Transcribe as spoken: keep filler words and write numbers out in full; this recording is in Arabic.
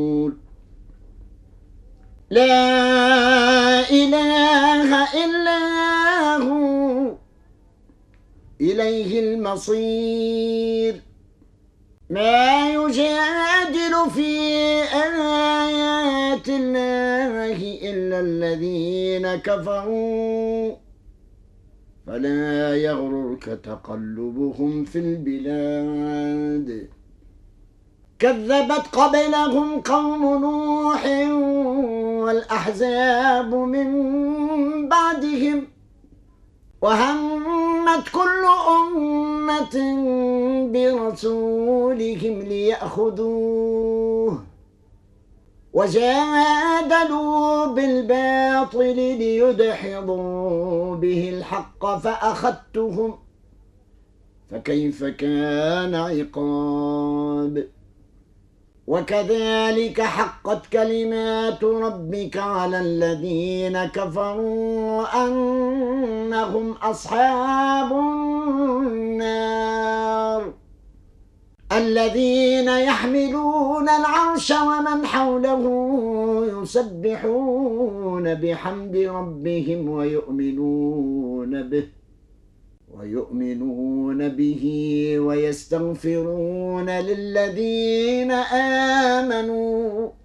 لا إله إلا هو إليه المصير. ما يجادل في آيات الله إلا الذين كفروا فلا يغررك تقلبهم في البلاد. كذبت قبلهم قوم نوح والأحزاب من بعدهم وهمت كل أمة برسولهم ليأخذوه وجادلوا بالباطل ليدحضوا به الحق فأخذتهم فكيف كان عقاب. وكذلك حقت كلمات ربك على الذين كفروا أنهم أصحاب النار الذين يحملون العرش ومن حوله يسبحون بحمد ربهم ويؤمنون به ويؤمنون به ويستغفرون للذين آمنوا